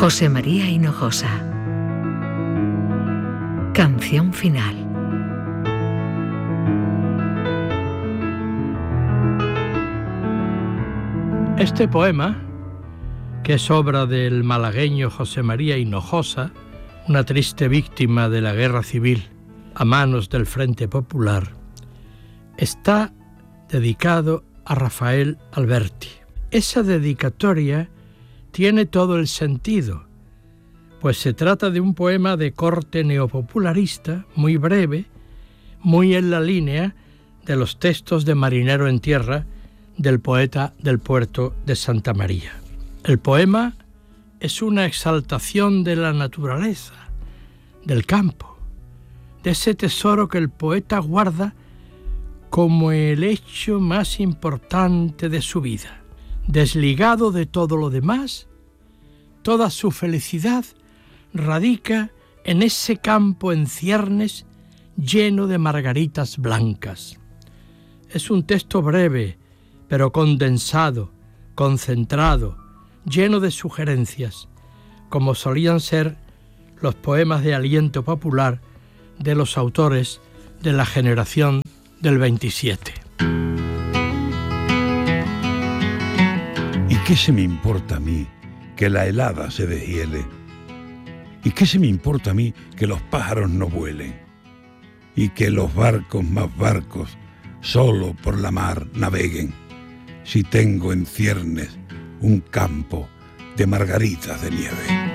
José María Hinojosa. Canción final. Este poema, que es obra del malagueño José María Hinojosa, una triste víctima de la guerra civil a manos del Frente Popular, está dedicado a Rafael Alberti. Esa dedicatoria tiene todo el sentido, pues se trata de un poema de corte neopopularista, muy breve, muy en la línea de los textos de Marinero en Tierra del poeta del puerto de Santa María. El poema es una exaltación de la naturaleza, del campo, de ese tesoro que el poeta guarda como el hecho más importante de su vida. Desligado de todo lo demás, toda su felicidad radica en ese campo en ciernes lleno de margaritas blancas. Es un texto breve, pero condensado, concentrado, lleno de sugerencias, como solían ser los poemas de aliento popular de los autores de la generación del 27. ¿Y qué se me importa a mí que la helada se deshiele? ¿Y qué se me importa a mí que los pájaros no vuelen? Y que los barcos más barcos solo por la mar naveguen, si tengo en ciernes un campo de margaritas de nieve.